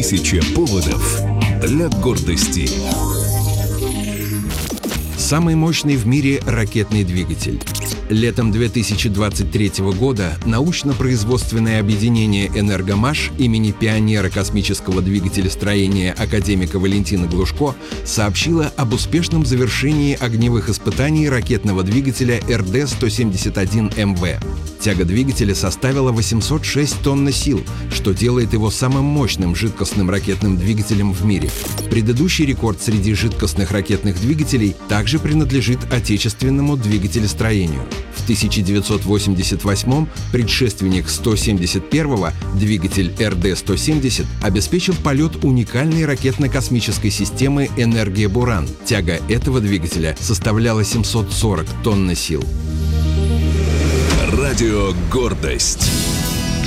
1000 поводов для гордости. Самый мощный в мире ракетный двигатель. Летом 2023 года научно-производственное объединение «Энергомаш» имени пионера космического двигателестроения академика Валентина Глушко сообщило об успешном завершении огневых испытаний ракетного двигателя РД-171МВ. Тяга двигателя составила 806 тонн сил, что делает его самым мощным жидкостным ракетным двигателем в мире. Предыдущий рекорд среди жидкостных ракетных двигателей также принадлежит отечественному двигателестроению. В 1988-м предшественник 171-го, двигатель РД-170, обеспечил полет уникальной ракетно-космической системы «Энергия Буран». Тяга этого двигателя составляла 740 тонн сил. Радио «Гордость».